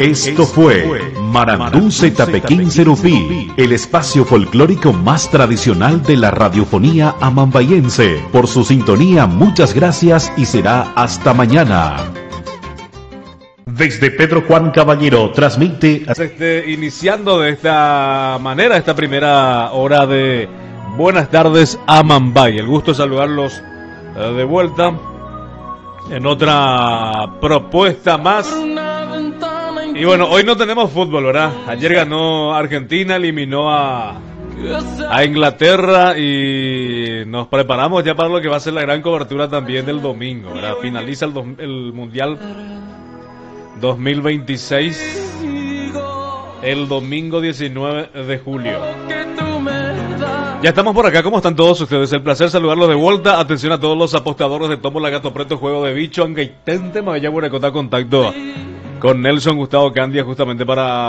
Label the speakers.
Speaker 1: Esto fue Marandunce Tapequín Cerupí, el espacio folclórico más tradicional de la radiofonía amambayense. Por su sintonía, muchas gracias y será hasta mañana. Desde Pedro Juan Caballero transmite...
Speaker 2: Iniciando de esta manera esta primera hora de Buenas tardes Amambay. El gusto de saludarlos de vuelta en otra propuesta más. Y bueno, hoy no tenemos fútbol, ¿verdad? Ayer ganó Argentina, eliminó a Inglaterra y nos preparamos ya para lo que va a ser la gran cobertura también del domingo, ¿verdad? Finaliza el Mundial 2026 el domingo 19 de julio. Ya estamos por acá, ¿cómo están todos ustedes? El placer saludarlos de vuelta. Atención a todos los apostadores de Tomo Gato Preto, Juego de Bicho, aunque intente me vaya a contacto con Nelson Gustavo Candia justamente para